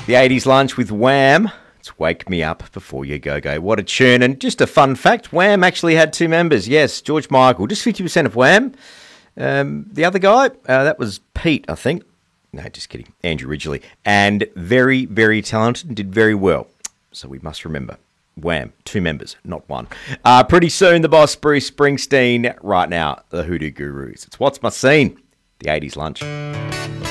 The 80s lunch with Wham. It's Wake Me Up Before You Go Go. What a tune. And just a fun fact, Wham actually had two members. Yes, George Michael, just 50% of Wham. The other guy, that was Pete, I think. No, just kidding. Andrew Ridgeley. And very, very talented and did very well. So we must remember, Wham, two members, not one. Pretty soon, the boss, Bruce Springsteen. Right now, the Hoodoo Gurus. It's What's My Scene? The 80s lunch.